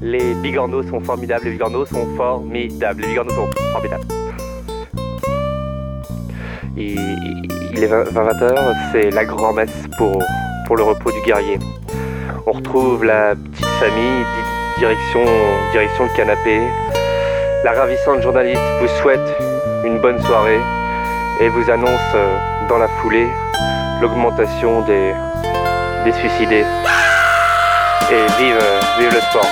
Les bigorneaux sont formidables, les bigorneaux sont formidables, les bigorneaux sont formidables. Il est 20h, c'est la grand-messe pour le repos du guerrier. On retrouve la petite famille, direction le canapé. La ravissante journaliste vous souhaite une bonne soirée et vous annonce dans la foulée l'augmentation des suicidés. Et vive le sport.